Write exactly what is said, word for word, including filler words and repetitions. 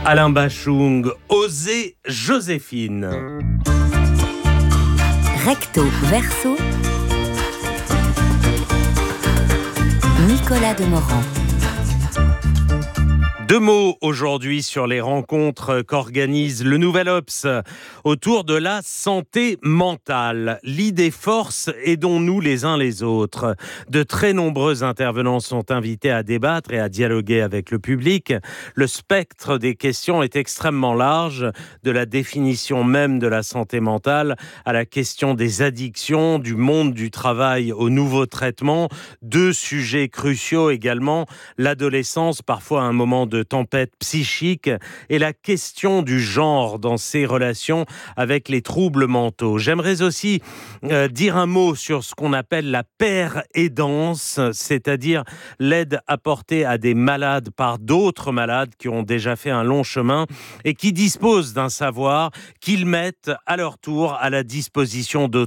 Alain Bachung, Osez Joséphine. Recto verso, Nicolas Demorand. Deux mots aujourd'hui sur les rencontres qu'organise le Nouvel Obs autour de la santé mentale. L'idée force, aidons-nous les uns les autres. De très nombreux intervenants sont invités à débattre et à dialoguer avec le public. Le spectre des questions est extrêmement large, de la définition même de la santé mentale à la question des addictions, du monde du travail aux nouveaux traitements. Deux sujets cruciaux également, l'adolescence, parfois un moment de de tempête psychique, et la question du genre dans ses relations avec les troubles mentaux. J'aimerais aussi euh, dire un mot sur ce qu'on appelle la paire-aidance, c'est-à-dire l'aide apportée à des malades par d'autres malades qui ont déjà fait un long chemin et qui disposent d'un savoir qu'ils mettent à leur tour à la disposition d'autres.